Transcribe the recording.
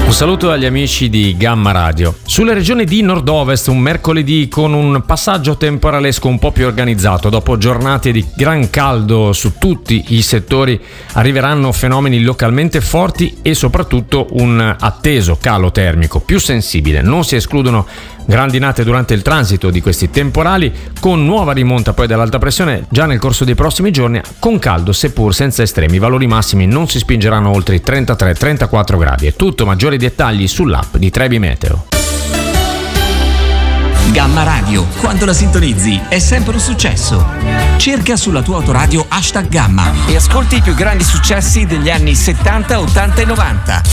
Un saluto agli amici di Gamma Radio. Sulle regioni di nord-ovest un mercoledì con un passaggio temporalesco un po' più organizzato. Dopo giornate di gran caldo su tutti i settori arriveranno fenomeni localmente forti e soprattutto un atteso calo termico più sensibile. Non si escludono grandinate durante il transito di questi temporali, con nuova rimonta poi dell'alta pressione già nel corso dei prossimi giorni, con caldo seppur senza estremi. I valori massimi non si spingeranno oltre i 33-34 gradi. È tutto, maggiori dettagli sull'app di Trebi Meteo. Gamma Radio, quando la sintonizzi è sempre un successo. Cerca sulla tua autoradio #Gamma e ascolti i più grandi successi degli anni 70, 80 e 90.